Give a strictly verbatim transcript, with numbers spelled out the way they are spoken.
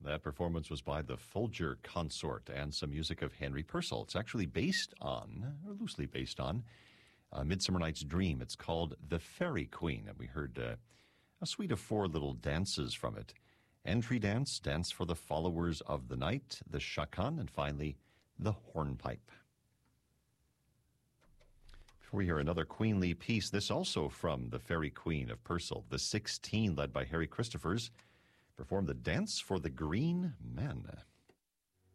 That performance was by the Folger Consort and some music of Henry Purcell. It's actually based on, or loosely based on, uh, Midsummer Night's Dream. It's called The Fairy Queen, and we heard uh, a suite of four little dances from it. Entry dance, dance for the followers of the night, the shakan, and finally, the hornpipe. Before we hear another queenly piece, this also from the Fairy Queen of Purcell, the Sixteen, led by Harry Christophers, performed the Dance for the Green Men.